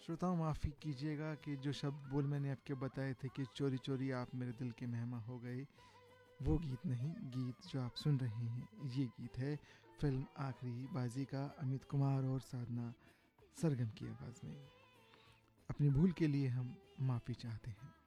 श्रोताओं, माफ़ी कीजिएगा कि जो शब्द बोल मैंने आपके बताए थे कि चोरी चोरी आप मेरे दिल के मेहमा हो गए, वो गीत नहीं। गीत जो आप सुन रहे हैं ये गीत है फिल्म आखिरी बाजी का, अमित कुमार और साधना सरगम की आवाज़ में। अपनी भूल के लिए हम माफ़ी चाहते हैं।